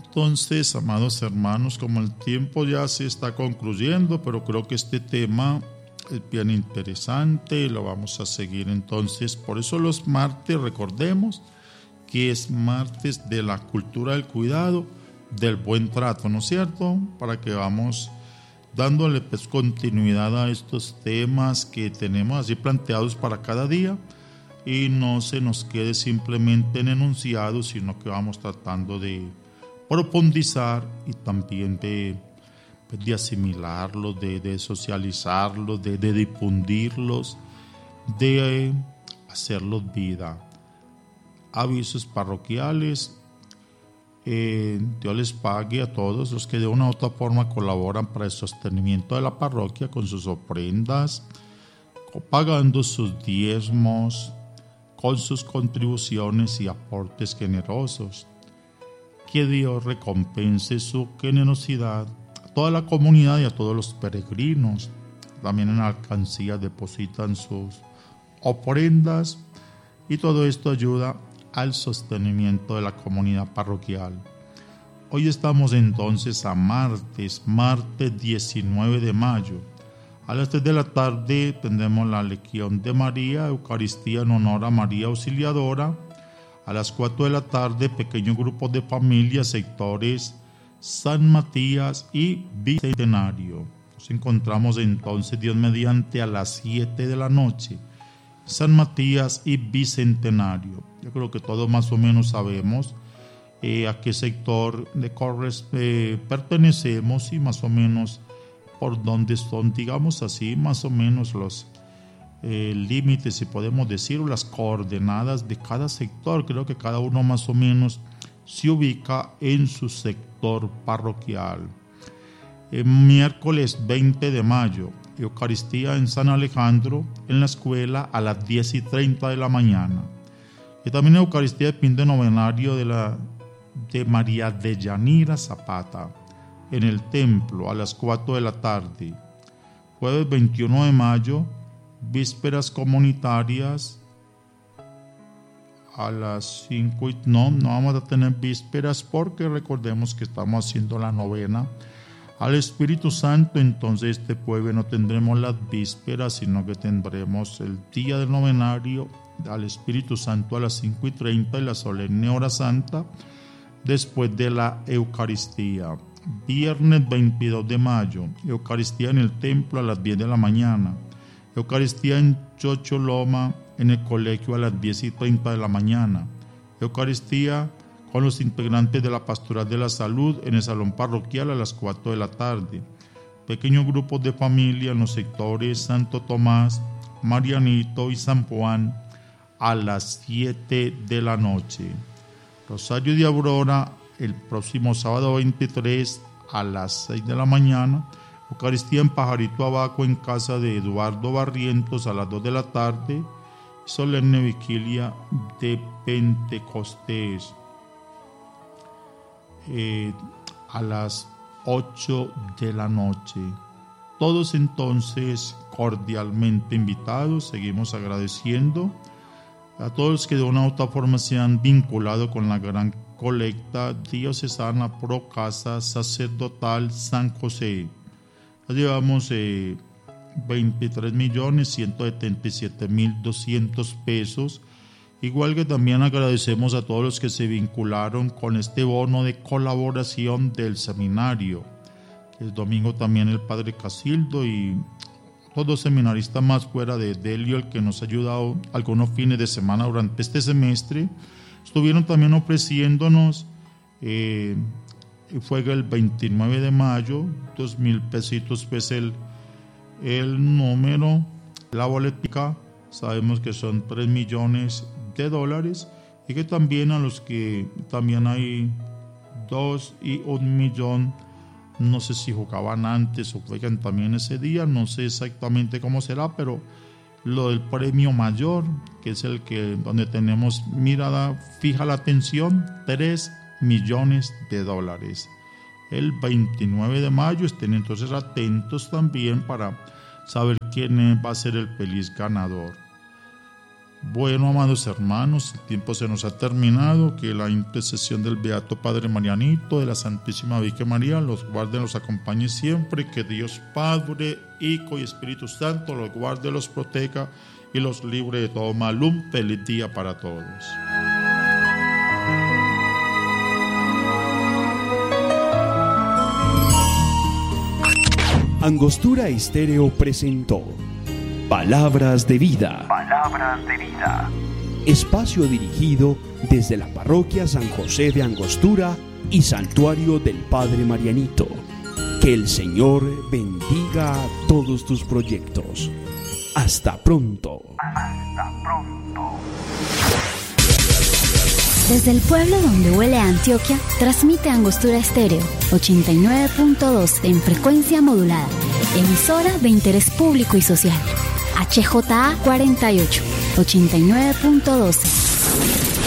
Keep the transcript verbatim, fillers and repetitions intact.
Entonces, amados hermanos, como el tiempo ya se está concluyendo, pero creo que este tema es bien interesante y lo vamos a seguir. Entonces, por eso los martes, recordemos que es martes de la cultura del cuidado, del buen trato, ¿no es cierto? Para que vamos dándole pues continuidad a estos temas que tenemos así planteados para cada día y no se nos quede simplemente en enunciados, sino que vamos tratando de profundizar y también de, de asimilarlos, de, de socializarlos, de, de difundirlos, de hacerlos vida. Avisos parroquiales. Eh, Dios les pague a todos los que de una u otra forma colaboran para el sostenimiento de la parroquia con sus ofrendas, pagando sus diezmos, con sus contribuciones y aportes generosos. Que Dios recompense su generosidad a toda la comunidad y a todos los peregrinos. También en la alcancía depositan sus ofrendas y todo esto ayuda al sostenimiento de la comunidad parroquial. Hoy estamos entonces a martes, martes diecinueve de mayo. A las tres de la tarde tendremos la Legión de María, Eucaristía en honor a María Auxiliadora. A las cuatro de la tarde, pequeños grupos de familias, sectores San Matías y Bicentenario. Nos encontramos entonces, Dios mediante, a las siete de la noche, San Matías y Bicentenario. Yo creo que todos más o menos sabemos eh, a qué sector de Corres eh, pertenecemos y más o menos por dónde son, digamos así, más o menos los Eh, límites, si podemos decir, las coordenadas de cada sector. Creo que cada uno más o menos se ubica en su sector parroquial. El miércoles veinte de mayo, Eucaristía en San Alejandro, en la escuela a las diez y treinta de la mañana. Y también Eucaristía de fin de novenario de, la, de María de Yanira Zapata, en el templo a las cuatro de la tarde. Jueves veintiuno de mayo, vísperas comunitarias a las cinco. No, no vamos a tener vísperas porque recordemos que estamos haciendo la novena al Espíritu Santo. Entonces este jueves no tendremos las vísperas, sino que tendremos el día del novenario al Espíritu Santo a las cinco y treinta y la solemne hora santa después de la Eucaristía. Viernes veintidós de mayo, Eucaristía en el templo a las diez de la mañana. Eucaristía en Chocholoma, en el colegio a las diez y treinta de la mañana. Eucaristía con los integrantes de la Pastoral de la Salud en el salón parroquial a las cuatro de la tarde. Pequeños grupos de familia en los sectores Santo Tomás, Marianito y San Juan a las siete de la noche. Rosario de Aurora el próximo sábado veintitrés a las seis de la mañana. Eucaristía en Pajarito Abaco en casa de Eduardo Barrientos a las dos de la tarde. Solemne vigilia de Pentecostés eh, a las ocho de la noche. Todos entonces cordialmente invitados. Seguimos agradeciendo a todos los que de una u otra forma se han vinculado con la gran colecta diocesana pro casa sacerdotal San José. Llevamos eh, veintitrés millones ciento setenta y siete mil doscientos pesos. Igual que también agradecemos a todos los que se vincularon con este bono de colaboración del seminario. El domingo también el padre Casildo y todos seminaristas más fuera de Delio, el que nos ha ayudado algunos fines de semana durante este semestre, estuvieron también ofreciéndonos eh, fue el veintinueve de mayo, dos mil pesitos, pues el, el número, la boletica, sabemos que son tres millones de dólares y que también a los que también hay dos y un millón, no sé si jugaban antes o juegan también ese día, no sé exactamente cómo será, pero lo del premio mayor, que es el que donde tenemos mirada fija la atención, tres millones de dólares. El veintinueve de mayo estén entonces atentos también para saber quién va a ser el feliz ganador. Bueno, amados hermanos, el tiempo se nos ha terminado. Que la intercesión del Beato Padre Marianito, de la Santísima Virgen María, los guarde, los acompañe siempre. Que Dios Padre, Hijo y Espíritu Santo los guarde, los proteja y los libre de todo mal. Un feliz día para todos. Angostura Estéreo presentó Palabras de Vida. Palabras de Vida. Espacio dirigido desde la parroquia San José de Angostura y Santuario del Padre Marianito. Que el Señor bendiga todos tus proyectos. Hasta pronto. Hasta pronto. Desde el pueblo donde huele a Antioquia, transmite Angostura Estéreo, ochenta y nueve punto dos en frecuencia modulada, emisora de interés público y social. H J A cuarenta y ocho, ochenta y nueve punto doce.